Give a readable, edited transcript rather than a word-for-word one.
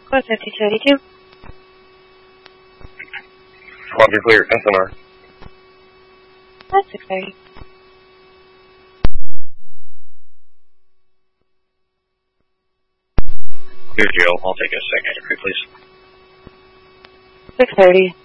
Code 5282. Columbia Clear, SNR. That's 630. Clear jail. I'll take a second interview, please. 630.